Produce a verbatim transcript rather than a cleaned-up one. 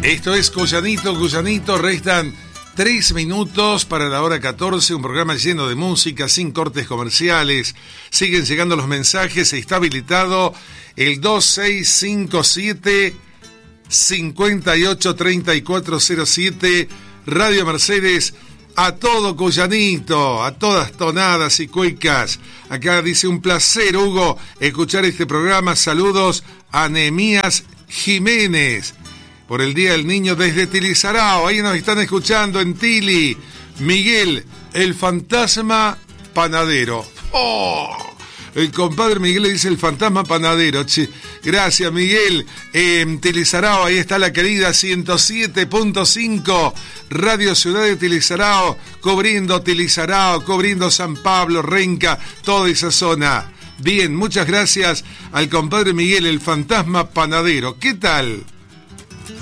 Esto es Cuyanito, Cuyanito, restan tres minutos para la hora catorce, un programa lleno de música, sin cortes comerciales. Siguen llegando los mensajes, está habilitado el dos seis cinco siete, cinco ocho tres cuatro cero siete, Radio Mercedes, a todo Cuyanito, a todas tonadas y cuecas. Acá dice, un placer, Hugo, escuchar este programa. Saludos a Nehemías Jiménez por el Día del Niño desde Tilizarao. Ahí nos están escuchando en Tili. Miguel, el fantasma panadero. ¡Oh! El compadre Miguel le dice el fantasma panadero. Che, gracias, Miguel. En Tilizarao, ahí está la querida ciento siete punto cinco, Radio Ciudad de Tilizarao, cubriendo Tilizarao, cubriendo San Pablo, Renca, toda esa zona. Bien, muchas gracias al compadre Miguel, el fantasma panadero. ¿Qué tal?